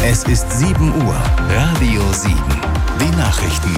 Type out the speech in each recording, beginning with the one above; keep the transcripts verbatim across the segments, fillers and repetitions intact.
Es ist sieben Uhr. Radio sieben. Die Nachrichten.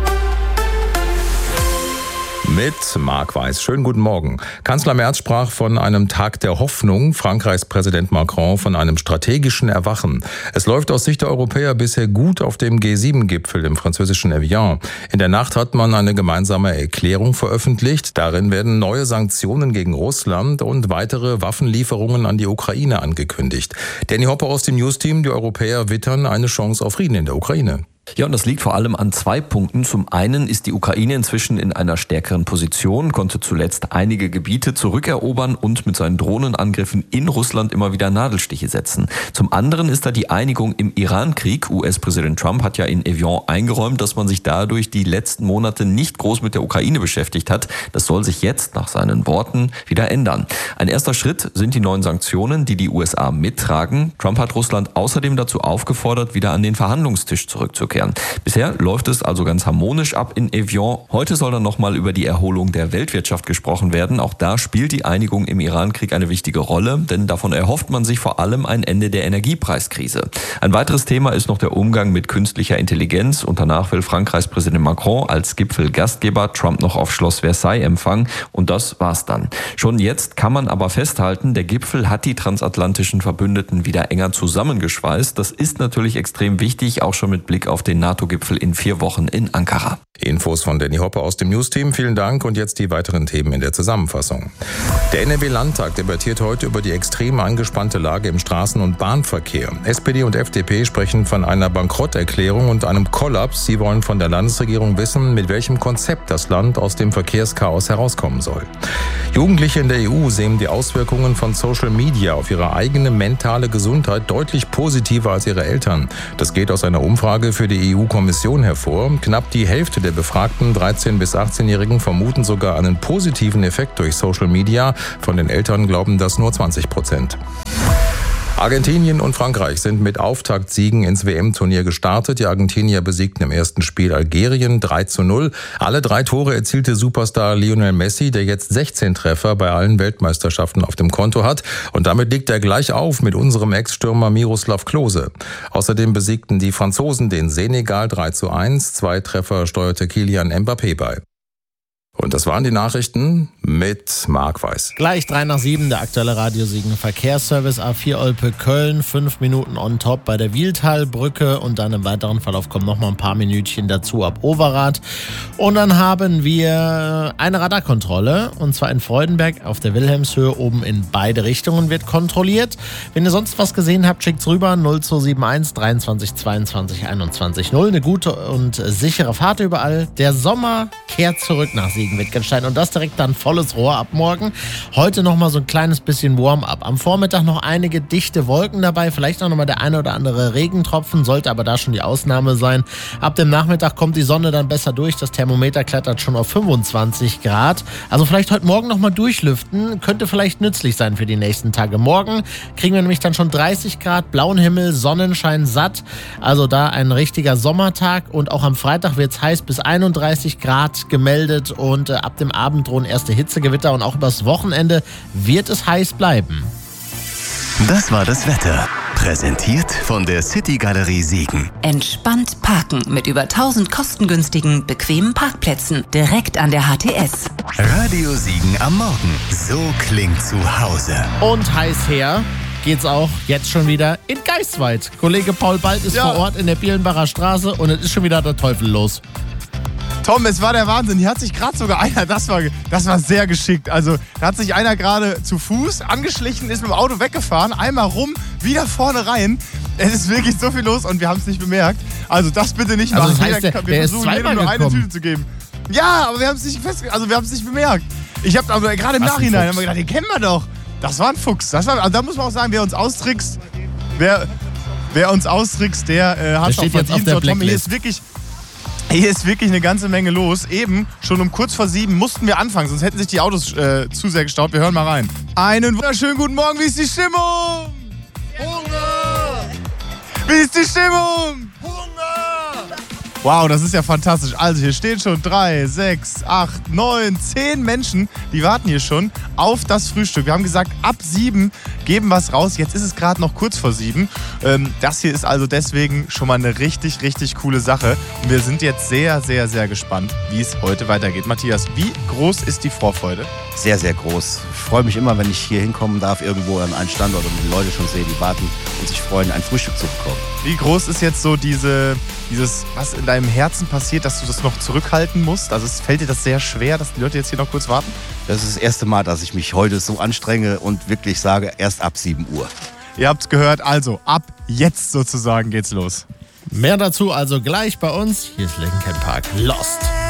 Mit Marc Weiß. Schönen guten Morgen. Kanzler Merz sprach von einem Tag der Hoffnung, Frankreichs Präsident Macron von einem strategischen Erwachen. Es läuft aus Sicht der Europäer bisher gut auf dem G sieben Gipfel im französischen Evian. In der Nacht hat man eine gemeinsame Erklärung veröffentlicht. Darin werden neue Sanktionen gegen Russland und weitere Waffenlieferungen an die Ukraine angekündigt. Danny Hopper aus dem News-Team, die Europäer wittern eine Chance auf Frieden in der Ukraine. Ja, und das liegt vor allem an zwei Punkten. Zum einen ist die Ukraine inzwischen in einer stärkeren Position, konnte zuletzt einige Gebiete zurückerobern und mit seinen Drohnenangriffen in Russland immer wieder Nadelstiche setzen. Zum anderen ist da die Einigung im Iran-Krieg. U S-Präsident Trump hat ja in Evian eingeräumt, dass man sich dadurch die letzten Monate nicht groß mit der Ukraine beschäftigt hat. Das soll sich jetzt nach seinen Worten wieder ändern. Ein erster Schritt sind die neuen Sanktionen, die die U S A mittragen. Trump hat Russland außerdem dazu aufgefordert, wieder an den Verhandlungstisch zurückzukehren. Bisher läuft es also ganz harmonisch ab in Evian. Heute soll dann nochmal über die Erholung der Weltwirtschaft gesprochen werden. Auch da spielt die Einigung im Iran-Krieg eine wichtige Rolle, denn davon erhofft man sich vor allem ein Ende der Energiepreiskrise. Ein weiteres Thema ist noch der Umgang mit künstlicher Intelligenz. Und danach will Frankreichs Präsident Macron als Gipfelgastgeber Trump noch auf Schloss Versailles empfangen. Und das war's dann. Schon jetzt kann man aber festhalten, der Gipfel hat die transatlantischen Verbündeten wieder enger zusammengeschweißt. Das ist natürlich extrem wichtig, auch schon mit Blick auf den NATO-Gipfel in vier Wochen in Ankara. Infos von Danny Hopper aus dem News-Team. Vielen Dank und jetzt die weiteren Themen in der Zusammenfassung. Der N R W-Landtag debattiert heute über die extrem angespannte Lage im Straßen- und Bahnverkehr. S P D und F D P sprechen von einer Bankrotterklärung und einem Kollaps. Sie wollen von der Landesregierung wissen, mit welchem Konzept das Land aus dem Verkehrschaos herauskommen soll. Jugendliche in der E U sehen die Auswirkungen von Social Media auf ihre eigene mentale Gesundheit deutlich positiver als ihre Eltern. Das geht aus einer Umfrage für die E U-Kommission hervor. Knapp die Hälfte der befragten dreizehn- bis achtzehnjährigen vermuten sogar einen positiven Effekt durch Social Media. Von den Eltern glauben das nur zwanzig Prozent. Argentinien und Frankreich sind mit Auftaktsiegen ins W M-Turnier gestartet. Die Argentinier besiegten im ersten Spiel Algerien drei zu null. Alle drei Tore erzielte Superstar Lionel Messi, der jetzt sechzehn Treffer bei allen Weltmeisterschaften auf dem Konto hat. Und damit liegt er gleich auf mit unserem Ex-Stürmer Miroslav Klose. Außerdem besiegten die Franzosen den Senegal drei zu eins. Zwei Treffer steuerte Kylian Mbappé bei. Und das waren die Nachrichten mit Marc Weiß. Gleich drei nach sieben, der aktuelle Radiosiegen Verkehrsservice A vier Olpe-Köln, fünf Minuten on top bei der Wiehltalbrücke und dann im weiteren Verlauf kommen noch mal ein paar Minütchen dazu ab Overath. Und dann haben wir eine Radarkontrolle und zwar in Freudenberg auf der Wilhelmshöhe oben in beide Richtungen wird kontrolliert. Wenn ihr sonst was gesehen habt, schickt's rüber null zwei sieben eins dreiundzwanzig zweiundzwanzig einundzwanzig null. Eine gute und sichere Fahrt überall. Der Sommer kehrt zurück nach Siegen-Wittgenstein und das direkt dann volles Rohr ab morgen. Heute noch mal so ein kleines bisschen Warm-up. Am Vormittag noch einige dichte Wolken dabei, vielleicht auch noch mal der eine oder andere Regentropfen, sollte aber da schon die Ausnahme sein. Ab dem Nachmittag kommt die Sonne dann besser durch, das Thermometer klettert schon auf fünfundzwanzig Grad. Also vielleicht heute Morgen noch mal durchlüften, könnte vielleicht nützlich sein für die nächsten Tage. Morgen kriegen wir nämlich dann schon dreißig Grad, blauen Himmel, Sonnenschein satt. Also da ein richtiger Sommertag und auch am Freitag wird es heiß bis einunddreißig Grad gemeldet und äh, ab dem Abend drohen erste Hitzegewitter und auch übers Wochenende wird es heiß bleiben. Das war das Wetter. Präsentiert von der City Galerie Siegen. Entspannt parken mit über tausend kostengünstigen, bequemen Parkplätzen direkt an der H T S. Radio Siegen am Morgen. So klingt zu Hause. Und heiß her geht's auch jetzt schon wieder in Geisweit. Kollege Paul Bald ist ja vor Ort in der Bielenbacher Straße und es ist schon wieder der Teufel los. Tom, es war der Wahnsinn. Hier hat sich gerade sogar einer, das war, das war sehr geschickt. Also, da hat sich einer gerade zu Fuß angeschlichen, ist mit dem Auto weggefahren, einmal rum, wieder vorne rein. Es ist wirklich so viel los und wir haben es nicht bemerkt. Also, das bitte nicht machen. Also das heißt, der, wir der versuchen, ist jedem nur eine Tüte zu geben. Ja, aber wir haben es nicht fest, also wir haben es nicht bemerkt. Ich habe aber gerade im Was Nachhinein haben wir gedacht, den kennen wir doch. Das war ein Fuchs. Das war, also da muss man auch sagen, wer uns austrickst, wer, wer uns austrickst, der äh, hat es auch verdient. So, Tom, hier ist wirklich Hier ist wirklich eine ganze Menge los. Eben, schon um kurz vor sieben mussten wir anfangen, sonst hätten sich die Autos äh, zu sehr gestaut. Wir hören mal rein. Einen wunderschönen guten Morgen, wie ist die Stimmung? Hunger! Wie ist die Stimmung? Hunger! Wow, das ist ja fantastisch. Also hier stehen schon drei, sechs, acht, neun, zehn Menschen, die warten hier schon auf das Frühstück. Wir haben gesagt, ab sieben geben was raus. Jetzt ist es gerade noch kurz vor sieben. Ähm, das hier ist also deswegen schon mal eine richtig, richtig coole Sache. Und wir sind jetzt sehr, sehr, sehr gespannt, wie es heute weitergeht. Matthias, wie groß ist die Vorfreude? Sehr, sehr groß. Ich freue mich immer, wenn ich hier hinkommen darf, irgendwo an einen Standort und die Leute schon sehe, die warten und sich freuen, ein Frühstück zu bekommen. Wie groß ist jetzt so diese, dieses, was in deinem Herzen passiert, dass du das noch zurückhalten musst? Also es fällt dir das sehr schwer, dass die Leute jetzt hier noch kurz warten? Das ist das erste Mal, dass ich mich heute so anstrenge und wirklich sage, erst ab sieben Uhr. Ihr habt's gehört, also ab jetzt sozusagen geht's los. Mehr dazu also gleich bei uns. Hier ist Linkin Park Lost.